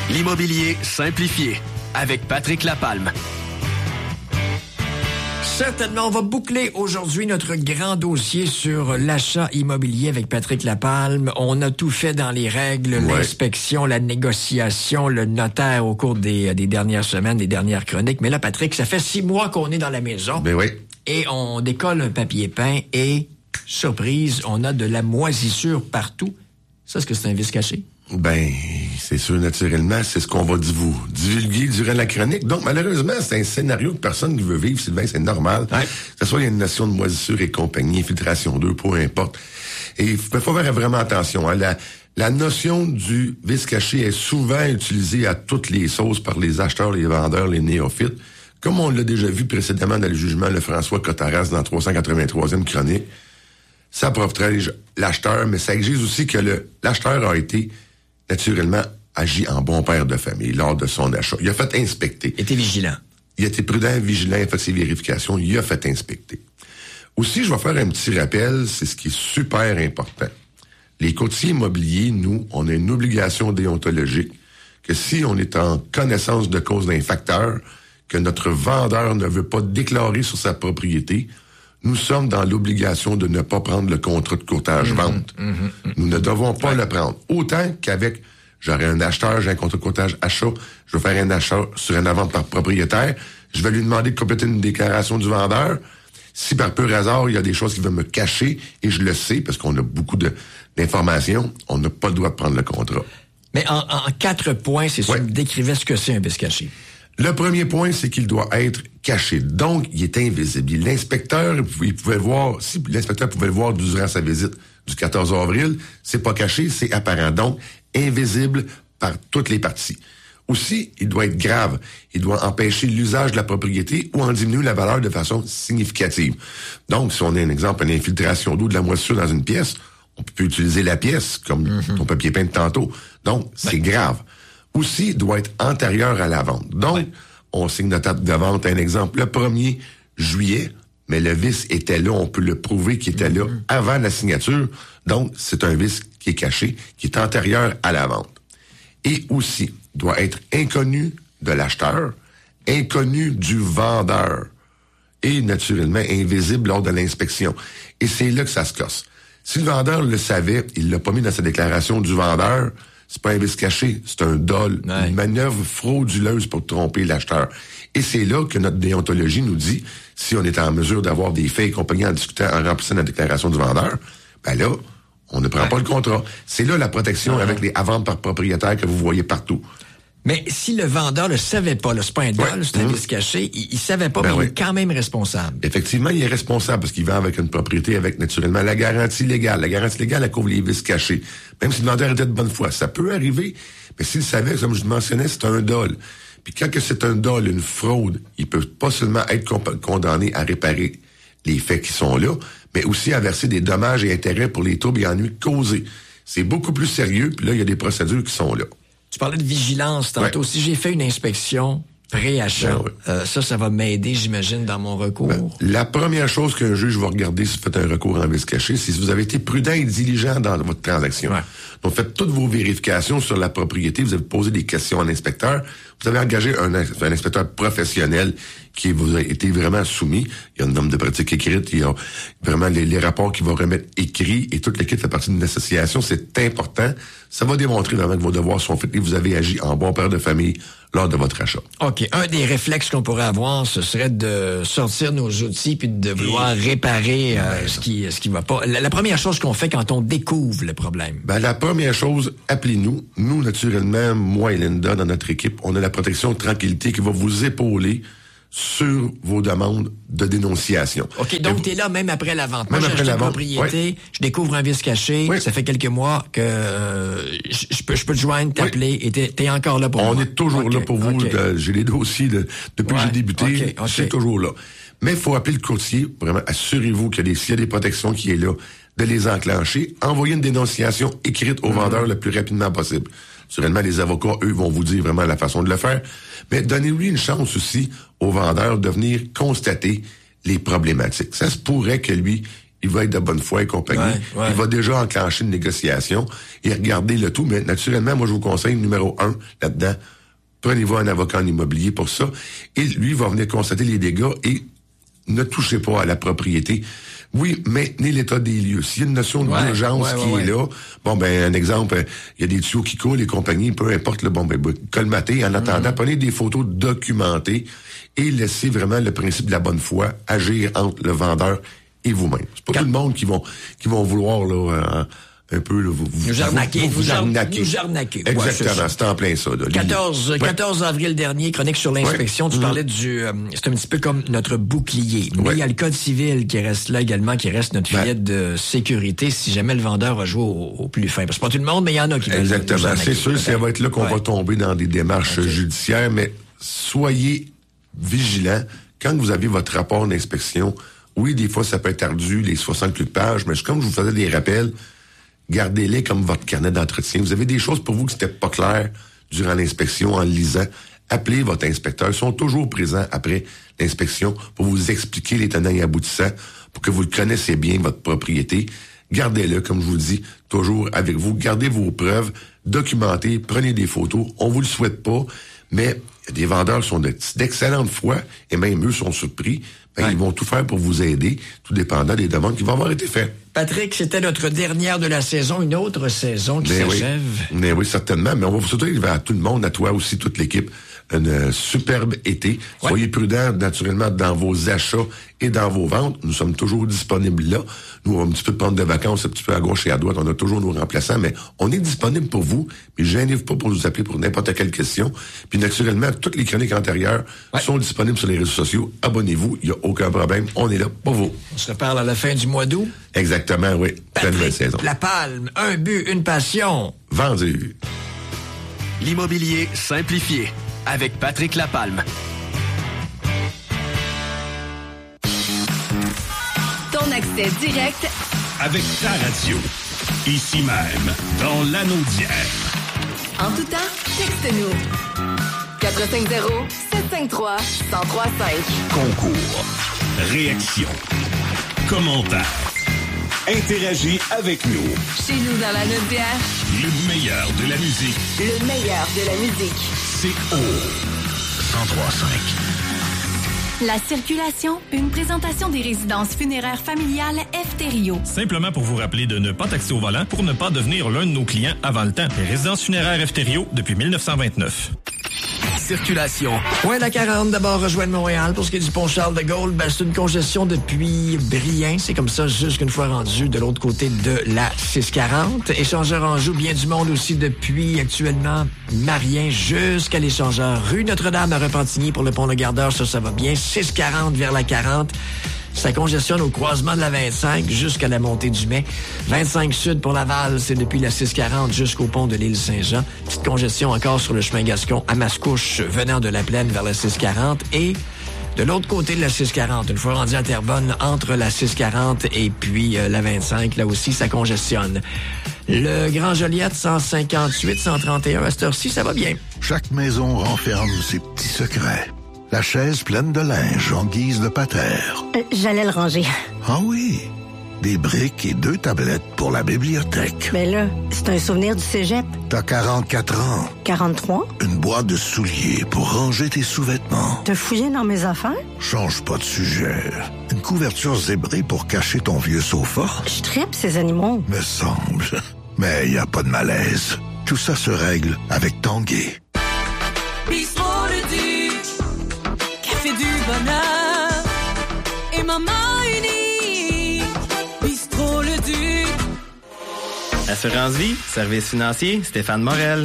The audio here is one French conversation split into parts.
L'immobilier simplifié avec Patrick Lapalme. Certainement, on va boucler aujourd'hui notre grand dossier sur l'achat immobilier avec Patrick Lapalme. On a tout fait dans les règles, l'inspection, la négociation, le notaire au cours des dernières semaines, des dernières chroniques. Mais là, Patrick, ça fait 6 mois qu'on est dans la maison. Ben oui. Et on décolle un papier peint et, surprise, on a de la moisissure partout. Ça, est-ce que c'est un vice caché? Ben, c'est sûr, naturellement, c'est ce qu'on va vous divulguer durant la chronique. Donc, malheureusement, c'est un scénario que personne ne veut vivre, Sylvain, c'est normal. Ouais. Que ce soit, il y a une notion de moisissure et compagnie, infiltration d'eau, peu importe. Et il faut faire vraiment attention. Hein. La notion du vice caché est souvent utilisée à toutes les sauces par les acheteurs, les vendeurs, les néophytes. Comme on l'a déjà vu précédemment dans le jugement de François Cottaras dans la 383e chronique, ça protège l'acheteur, mais ça exige aussi que l'acheteur a été naturellement agi en bon père de famille lors de son achat. Il a fait inspecter. Il était vigilant. Il a été prudent, vigilant, il a fait ses vérifications, il a fait inspecter. Aussi, je vais faire un petit rappel, c'est ce qui est super important. Les courtiers immobiliers, nous, on a une obligation déontologique que si on est en connaissance de cause d'un facteur que notre vendeur ne veut pas déclarer sur sa propriété, nous sommes dans l'obligation de ne pas prendre le contrat de courtage-vente. Nous ne devons pas le prendre. Autant qu'avec, j'aurais un acheteur, j'ai un contrat de courtage-achat, je veux faire un achat sur une vente par propriétaire, je vais lui demander de compléter une déclaration du vendeur. Si par pur hasard, il y a des choses qui veulent me cacher, et je le sais, parce qu'on a beaucoup d'informations, on n'a pas le droit de prendre le contrat. Mais en 4 points, c'est sûr, décrivez ce que c'est un vice caché. Le premier point, c'est qu'il doit être caché. Donc, il est invisible. L'inspecteur, il pouvait le voir, si l'inspecteur pouvait le voir durant sa visite du 14 avril, c'est pas caché, c'est apparent. Donc, invisible par toutes les parties. Aussi, il doit être grave. Il doit empêcher l'usage de la propriété ou en diminuer la valeur de façon significative. Donc, si on a un exemple, une infiltration d'eau de la moisissure dans une pièce, on peut utiliser la pièce comme ton papier peint de tantôt. Donc, c'est grave. Aussi, doit être antérieur à la vente. Donc, on signe notre acte de vente, un exemple, le 1er juillet, mais le vice était là, on peut le prouver qu'il était là avant la signature. Donc, c'est un vice qui est caché, qui est antérieur à la vente. Et aussi, doit être inconnu de l'acheteur, inconnu du vendeur et, naturellement, invisible lors de l'inspection. Et c'est là que ça se casse. Si le vendeur le savait, il l'a pas mis dans sa déclaration du vendeur, c'est pas un vice caché, c'est un dol, une manœuvre frauduleuse pour tromper l'acheteur. Et c'est là que notre déontologie nous dit, si on est en mesure d'avoir des faits et compagnie en discutant, en remplissant la déclaration du vendeur, ben là, on ne prend pas le contrat. C'est là la protection avec les ventes par propriétaire que vous voyez partout. Mais si le vendeur le savait pas, là, c'est pas un dol, c'est un vice caché, il savait pas, mais il est quand même responsable. Effectivement, il est responsable parce qu'il vend avec une propriété avec, naturellement, la garantie légale. La garantie légale, elle couvre les vices cachés. Même si le vendeur était de bonne foi. Ça peut arriver, mais s'il savait, comme je le mentionnais, c'est un dol. Puis quand que c'est un dol, une fraude, il peut pas seulement être condamné à réparer les faits qui sont là, mais aussi à verser des dommages et intérêts pour les troubles et ennuis causés. C'est beaucoup plus sérieux, puis là, il y a des procédures qui sont là. Tu parlais de vigilance tantôt. Si j'ai fait une inspection pré-achat, ça va m'aider, j'imagine, dans mon recours. La première chose qu'un juge va regarder si vous faites un recours en vice caché, c'est si vous avez été prudent et diligent dans votre transaction. Donc, faites toutes vos vérifications sur la propriété, vous avez posé des questions à l'inspecteur, vous avez engagé un inspecteur professionnel qui vous a été vraiment soumis. Il y a une norme de pratique écrite, il y a vraiment les rapports qu'il va remettre écrits et toute l'équipe fait partie d'une association. C'est important. Ça va démontrer vraiment que vos devoirs sont faits et vous avez agi en bon père de famille lors de votre achat. OK. Un des réflexes qu'on pourrait avoir, ce serait de sortir nos outils puis de vouloir réparer ce qui va pas. La première chose qu'on fait quand on découvre le problème. La première chose, appelez-nous. Nous, naturellement, moi et Linda, dans notre équipe, on a la protection de tranquillité qui va vous épauler sur vos demandes de dénonciation. OK, donc t'es là même après la vente. Moi, j'ai acheté une propriété, je découvre un vice caché, ça fait quelques mois que je peux te joindre, t'appeler, et t'es encore là pour moi. On est toujours là pour vous. J'ai les dossiers depuis que j'ai débuté, c'est toujours là. Mais il faut appeler le courtier, vraiment, assurez-vous qu'il s'il y a des protections qui est là, de les enclencher, envoyer une dénonciation écrite au vendeur le plus rapidement possible. Sûrement, les avocats, eux, vont vous dire vraiment la façon de le faire. Mais donnez-lui une chance aussi au vendeur de venir constater les problématiques. Ça se pourrait que lui, il va être de bonne foi et compagnie. Ouais. Il va déjà enclencher une négociation et regarder le tout. Mais naturellement, moi, je vous conseille, numéro 1, là-dedans, prenez-vous un avocat en immobilier pour ça. Et lui va venir constater les dégâts et ne touchez pas à la propriété. Oui, maintenez l'état des lieux. S'il y a une notion d'urgence qui est là, bon, ben, un exemple, il y a des tuyaux qui coulent, les compagnies, peu importe, colmater. En attendant, prenez des photos documentées et laissez vraiment le principe de la bonne foi agir entre le vendeur et vous-même. C'est pas tout le monde qui vont vouloir, là, un peu, là, vous arnaquer. Nous arnaquer. Exactement, c'est en plein ça. Là, 14 avril dernier, chronique sur l'inspection, tu parlais c'est un petit peu comme notre bouclier. Mais il y a le code civil qui reste là également, qui reste notre filet de sécurité si jamais le vendeur a joué au plus fin. Parce que pas tout le monde, mais il y en a qui veulent. Exactement, c'est sûr, ça va être là qu'on va tomber dans des démarches judiciaires, mais soyez vigilants. Quand vous avez votre rapport d'inspection, oui, des fois, ça peut être ardu, les 68 pages, mais comme je vous faisais des rappels, gardez-les comme votre carnet d'entretien. Vous avez des choses pour vous qui n'étaient pas claires durant l'inspection en le lisant. Appelez votre inspecteur. Ils sont toujours présents après l'inspection pour vous expliquer les tenants et aboutissants, pour que vous le connaissiez bien, votre propriété. Gardez-le, comme je vous dis, toujours avec vous. Gardez vos preuves, documentez, prenez des photos. On vous le souhaite pas, mais des vendeurs sont d'excellente foi et même eux sont surpris. Ils vont tout faire pour vous aider, tout dépendant des demandes qui vont avoir été faites. Patrick, c'était notre dernière de la saison, une autre saison qui s'achève. Mais oui, certainement. Mais on va vous souhaiter à tout le monde, à toi aussi, toute l'équipe, un superbe été. Soyez prudents, naturellement, dans vos achats et dans vos ventes. Nous sommes toujours disponibles là. Nous, on a un petit peu de pente de vacances, un petit peu à gauche et à droite. On a toujours nos remplaçants, mais on est disponible pour vous. Mais gênez-vous pas pour nous appeler pour n'importe quelle question. Puis, naturellement, toutes les chroniques antérieures sont disponibles sur les réseaux sociaux. Abonnez-vous. Il n'y a aucun problème. On est là pour vous. On se reparle à la fin du mois d'août. Exactement, oui. La nouvelle saison. La Palme, un but, une passion. Vendu. L'immobilier simplifié. Avec Patrick Lapalme. Ton accès direct avec ta radio. Ici même, dans l'anneau d'hier. En tout temps, texte-nous. 450-753-1035. Concours. Réaction. Commentaire. Interagis avec nous. Chez nous dans l'anneau d'hier. Le meilleur de la musique. Le meilleur de la musique. C'est au 103.5. La circulation, une présentation des résidences funéraires familiales F-Thériault. Simplement pour vous rappeler de ne pas taxer au volant pour ne pas devenir l'un de nos clients avant le temps. Les résidences funéraires F-Thériault depuis 1929. Circulation. Ouais, la 40 d'abord rejoindre Montréal. Pour ce qui est du pont Charles-de-Gaulle, c'est une congestion depuis Brien. C'est comme ça jusqu'une fois rendu de l'autre côté de la 640. Échangeur Anjou, bien du monde aussi depuis actuellement Marien jusqu'à l'échangeur rue Notre-Dame à Repentigny pour le pont Le Gardeur. Ça va bien. 640 vers la 40. Ça congestionne au croisement de la 25 jusqu'à la montée du Mai. 25 sud pour Laval, c'est depuis la 640 jusqu'au pont de l'île Saint-Jean. Petite congestion encore sur le chemin Gascon à Mascouche venant de la Plaine vers la 640 et de l'autre côté de la 640, une fois rendu à Terrebonne, entre la 640 et puis la 25, là aussi, ça congestionne. Le Grand Joliette, 158, 131, à cette heure-ci, ça va bien. Chaque maison renferme ses petits secrets. La chaise pleine de linge en guise de patère. J'allais le ranger. Ah oui, des briques et 2 tablettes pour la bibliothèque. Mais là, c'est un souvenir du cégep. T'as 44 ans. 43? Une boîte de souliers pour ranger tes sous-vêtements. T'as fouillé dans mes affaires? Change pas de sujet. Une couverture zébrée pour cacher ton vieux sofa. Je tripe ces animaux. Me semble. Mais y a pas de malaise. Tout ça se règle avec Tanguay. Bistrot le Duc, café du bonheur et maman unie. Bistrot le Duc. Assurance vie, service financier, Stéphane Morel.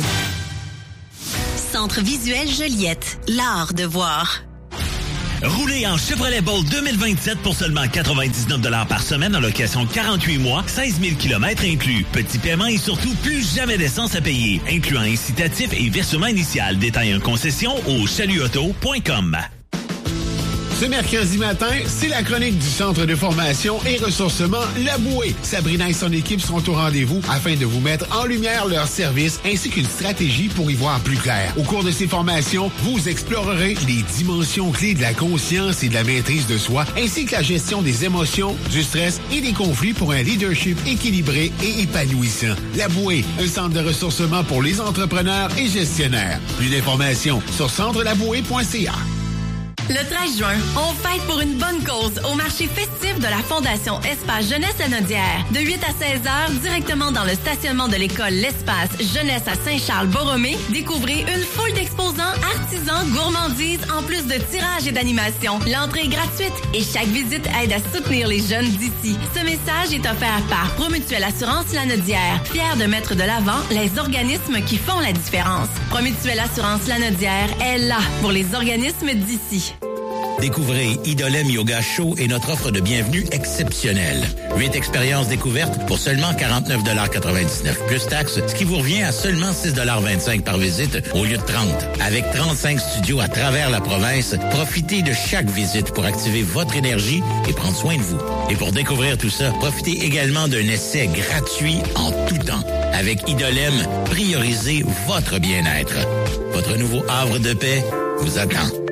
Centre visuel Joliette, l'art de voir. Roulez en Chevrolet Bolt 2027 pour seulement 99 $ par semaine en location 48 mois, 16 000 km inclus. Petit paiement et surtout plus jamais d'essence à payer, incluant incitatif et versement initial. Détail en concession au chalutauto.com. Ce mercredi matin, c'est la chronique du Centre de formation et ressourcement La Bouée. Sabrina et son équipe seront au rendez-vous afin de vous mettre en lumière leurs services ainsi qu'une stratégie pour y voir plus clair. Au cours de ces formations, vous explorerez les dimensions clés de la conscience et de la maîtrise de soi, ainsi que la gestion des émotions, du stress et des conflits pour un leadership équilibré et épanouissant. La Bouée, un centre de ressourcement pour les entrepreneurs et gestionnaires. Plus d'informations sur centrelabouée.ca. Le 13 juin, on fête pour une bonne cause au marché festif de la Fondation Espace Jeunesse Lanaudière. De 8 à 16 heures, directement dans le stationnement de l'école L'Espace Jeunesse à Saint-Charles-Borromée, découvrez une foule d'exposants, artisans, gourmandises, en plus de tirages et d'animations. L'entrée est gratuite et chaque visite aide à soutenir les jeunes d'ici. Ce message est offert par Promutuelle Assurance Lanaudière, fier de mettre de l'avant les organismes qui font la différence. Promutuelle Assurance Lanaudière est là pour les organismes d'ici. Découvrez Idolem Yoga Show et notre offre de bienvenue exceptionnelle. 8 expériences découvertes pour seulement 49,99 plus taxes, ce qui vous revient à seulement 6,25 par visite au lieu de 30. Avec 35 studios à travers la province, profitez de chaque visite pour activer votre énergie et prendre soin de vous. Et pour découvrir tout ça, profitez également d'un essai gratuit en tout temps. Avec Idolem, priorisez votre bien-être. Votre nouveau havre de paix vous attend.